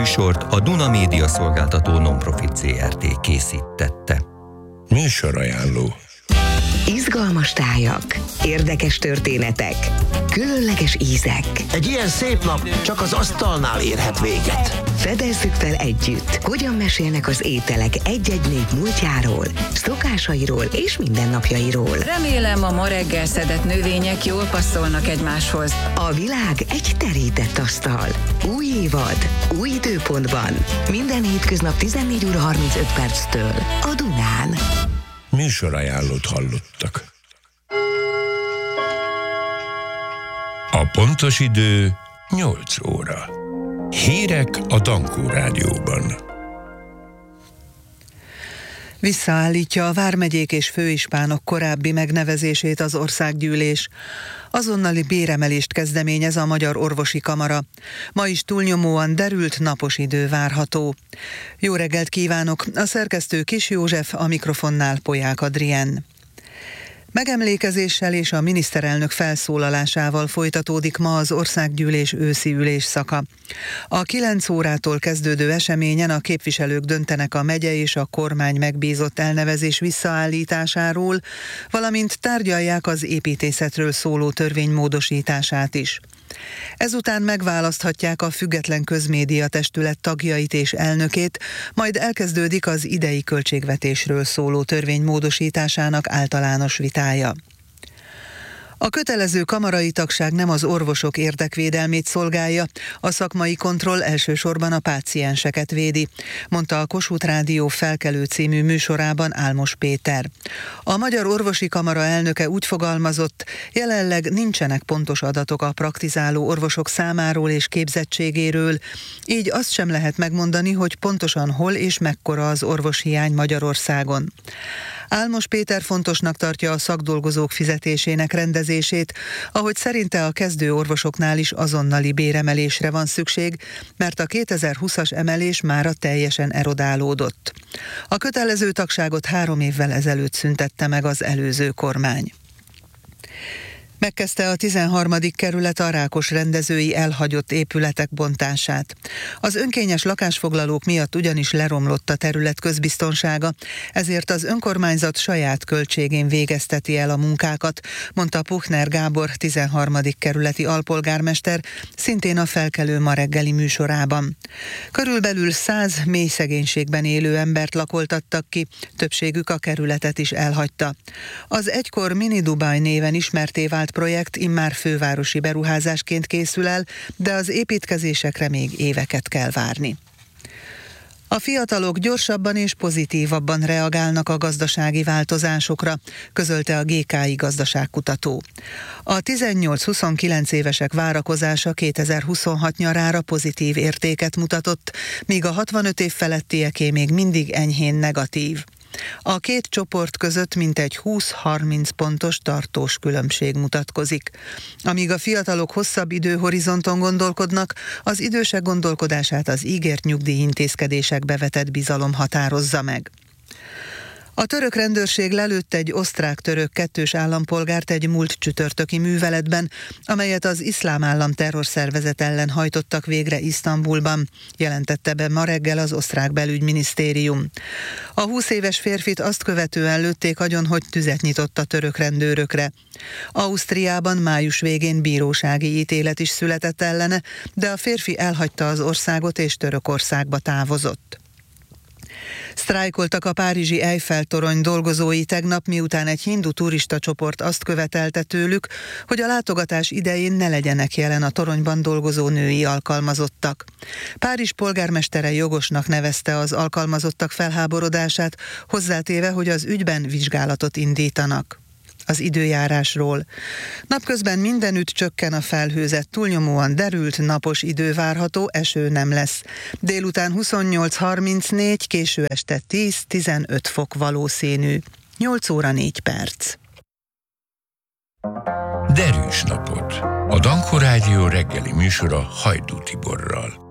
műsort a Duna Média Szolgáltató Nonprofit Zrt. Készítette. Műsorajánló. Izgalmas tájak, érdekes történetek, különleges ízek. Egy ilyen szép nap csak az asztalnál érhet véget. Fedezzük fel együtt, hogyan mesélnek az ételek egy-egy nép múltjáról, szokásairól és mindennapjairól. Remélem, a ma reggel szedett növények jól passzolnak egymáshoz. A világ egy terített asztal. Új évad, új időpontban. Minden hétköznap 14:35 a Dunán. Műsorajánlót hallottak. A pontos idő 8 óra. Hírek a Dankó Rádióban. Visszaállítja a vármegyék és főispánok korábbi megnevezését az országgyűlés. Azonnali béremelést kezdeményez a Magyar Orvosi Kamara. Ma is túlnyomóan derült, napos idő várható. Jó reggelt kívánok! A szerkesztő Kis József, a mikrofonnál Polyák Adrien. Megemlékezéssel és a miniszterelnök felszólalásával folytatódik ma az országgyűlés őszi ülésszaka. A 9 órától kezdődő eseményen a képviselők döntenek a megye és a kormány megbízott elnevezés visszaállításáról, valamint tárgyalják az építészetről szóló törvény módosítását is. Ezután megválaszthatják a Független Közmédia Testület tagjait és elnökét, majd elkezdődik az idei költségvetésről szóló törvény módosításának általános vitája. A kötelező kamarai tagság nem az orvosok érdekvédelmét szolgálja, a szakmai kontroll elsősorban a pácienseket védi, mondta a Kossuth Rádió Felkelő című műsorában Álmos Péter. A Magyar Orvosi Kamara elnöke úgy fogalmazott, jelenleg nincsenek pontos adatok a praktizáló orvosok számáról és képzettségéről, így azt sem lehet megmondani, hogy pontosan hol és mekkora az orvoshiány Magyarországon. Álmos Péter fontosnak tartja a szakdolgozók fizetésének rendezését, ahogy szerinte a kezdő orvosoknál is azonnali béremelésre van szükség, mert a 2020-as emelés mára teljesen erodálódott. A kötelező tagságot 3 évvel ezelőtt szüntette meg az előző kormány. Megkezdte a 13. kerület a Rákos rendezői elhagyott épületek bontását. Az önkényes lakásfoglalók miatt ugyanis leromlott a terület közbiztonsága, ezért az önkormányzat saját költségén végezteti el a munkákat, mondta Puchner Gábor 13. kerületi alpolgármester, szintén a Felkelő ma reggeli műsorában. Körülbelül 100 mély szegénységben élő embert lakoltattak ki, többségük a kerületet is elhagyta. Az egykor Mini Dubaj néven ismertté vált projekt immár fővárosi beruházásként készül el, de az építkezésekre még éveket kell várni. A fiatalok gyorsabban és pozitívabban reagálnak a gazdasági változásokra, közölte a GKI gazdaságkutató. A 18-29 évesek várakozása 2026 nyarára pozitív értéket mutatott, míg a 65 év felettieké még mindig enyhén negatív. A két csoport között mintegy 20-30 pontos tartós különbség mutatkozik. Amíg a fiatalok hosszabb időhorizonton gondolkodnak, az idősek gondolkodását az ígért nyugdíjintézkedésekbe vetett bizalom határozza meg. A török rendőrség lelőtt egy osztrák-török kettős állampolgárt egy múlt csütörtöki műveletben, amelyet az Iszlám Állam terrorszervezet ellen hajtottak végre Isztambulban, jelentette be ma reggel az osztrák belügyminisztérium. A 20 éves férfit azt követően lőtték agyon, hogy tüzet nyitott a török rendőrökre. Ausztriában május végén bírósági ítélet is született ellene, de a férfi elhagyta az országot és Törökországba távozott. Sztrájkoltak a párizsi Eiffel-torony dolgozói tegnap, miután egy hindu turistacsoport azt követelte tőlük, hogy a látogatás idején ne legyenek jelen a toronyban dolgozó női alkalmazottak. Párizs polgármestere jogosnak nevezte az alkalmazottak felháborodását, hozzátéve, hogy az ügyben vizsgálatot indítanak. Az időjárásról. Napközben mindenütt csökken a felhőzet, túlnyomóan derült, napos idő várható, eső nem lesz. Délután 28-34, késő este 10-15 fok valószínű. 8 óra 4 perc. Derűs napot. A Dankó Rádió reggeli műsora Hajdú Tiborral.